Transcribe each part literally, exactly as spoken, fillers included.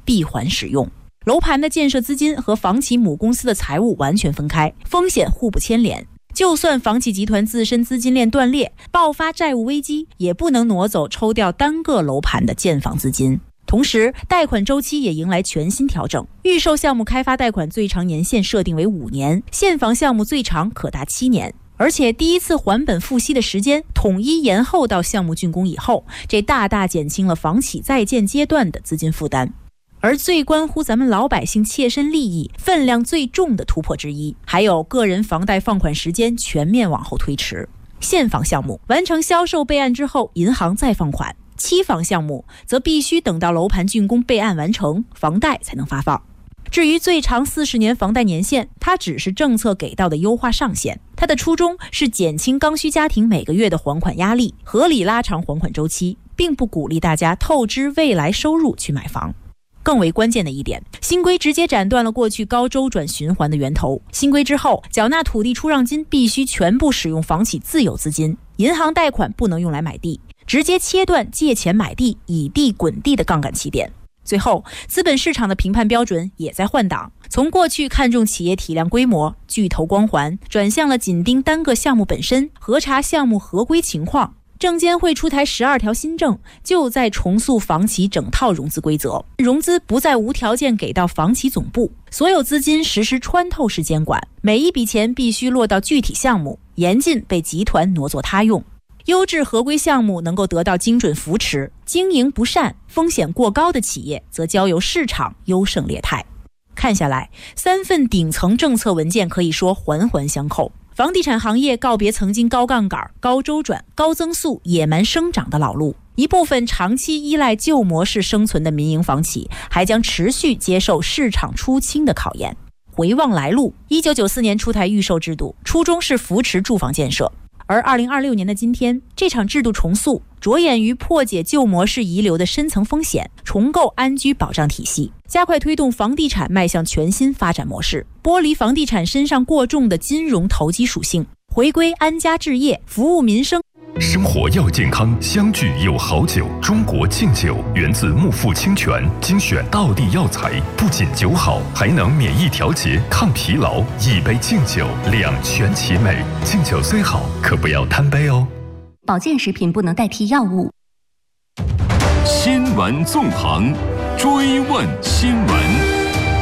闭环使用。楼盘的建设资金和房企母公司的财务完全分开，风险互不牵连。就算房企集团自身资金链断裂，爆发债务危机，也不能挪走抽调单个楼盘的建房资金。同时，贷款周期也迎来全新调整，预售项目开发贷款最长年限设定为五年，现房项目最长可达七年。而且第一次还本付息的时间统一延后到项目竣工以后，这大大减轻了房企在建阶段的资金负担。而最关乎咱们老百姓切身利益、分量最重的突破之一，还有个人房贷放款时间全面往后推迟。现房项目完成销售备案之后，银行再放款；期房项目则必须等到楼盘竣工备案完成，房贷才能发放。至于最长四十年房贷年限，它只是政策给到的优化上限，它的初衷是减轻刚需家庭每个月的还款压力，合理拉长还款周期，并不鼓励大家透支未来收入去买房。更为关键的一点，新规直接斩断了过去高周转循环的源头。新规之后，缴纳土地出让金必须全部使用房企自有资金，银行贷款不能用来买地，直接切断借钱买地、以地滚地的杠杆起点。最后，资本市场的评判标准也在换挡，从过去看重企业体量规模、巨头光环，转向了紧盯单个项目本身，核查项目合规情况。证监会出台十二条新政，就在重塑房企整套融资规则，融资不再无条件给到房企总部，所有资金实施穿透式监管，每一笔钱必须落到具体项目，严禁被集团挪作他用。优质合规项目能够得到精准扶持，经营不善、风险过高的企业则交由市场优胜劣汰。看下来，三份顶层政策文件可以说环环相扣。房地产行业告别曾经高杠杆、高周转、高增速、野蛮生长的老路，一部分长期依赖旧模式生存的民营房企还将持续接受市场出清的考验。回望来路，一九九四年出台预售制度，初衷是扶持住房建设。而二零二六年的今天，这场制度重塑着眼于破解旧模式遗留的深层风险，重构安居保障体系，加快推动房地产迈向全新发展模式，剥离房地产身上过重的金融投机属性，回归安家置业、服务民生。 生活要健康，相聚有好酒。中国敬酒源自木富清泉，精选道地药材，不仅酒好，还能免疫调节、抗疲劳。一杯敬酒，两全其美。敬酒虽好，可不要贪杯哦。 保健食品不能代替药物。 新闻纵横，追问新闻。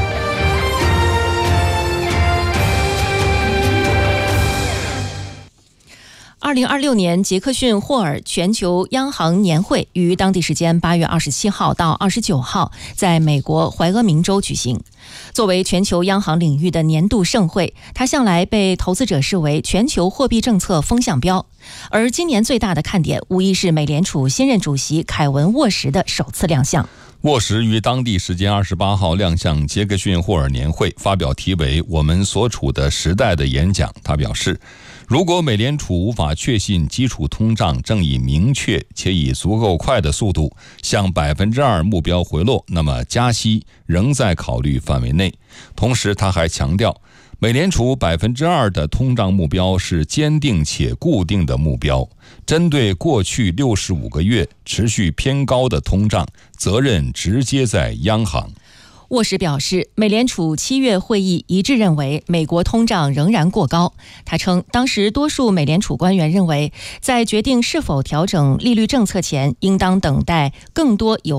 二零二六年杰克逊霍尔全球央行年会于当地时间八月二十七号到二十九号在美国怀俄明州举行。作为全球央行领域的年度盛会，它向来被投资者视为全球货币政策风向标。而今年最大的看点无疑是美联储新任主席凯文沃什的首次亮相。 沃什于当地时间二十八号亮相杰克逊霍尔年会，发表题为《我们所处的时代》的演讲。他表示，如果美联储无法确信基础通胀正以明确且以足够快的速度向百分之二目标回落，那么加息仍在考虑范围内。同时，他还强调，美联储百分之二的通胀目标是坚定且固定的目标。针对过去六十五个月持续偏高的通胀，责任直接在央行。 沃什表示，美联储七月会议一致认为美国通胀仍然过高。他称，当时多数美联储官员认为，在决定是否调整利率政策前，应当等待更多有